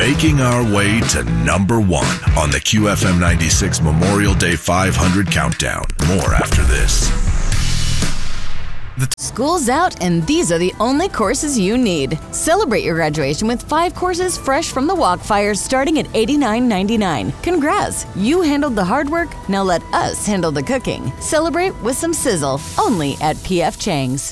making our way to number one on the QFM 96 Memorial Day 500 Countdown. More after this. School's out, and these are the only courses you need. Celebrate your graduation with 5 courses fresh from the Walkfire starting at $89.99. Congrats! You handled the hard work, now let us handle the cooking. Celebrate with some sizzle, only at P.F. Chang's.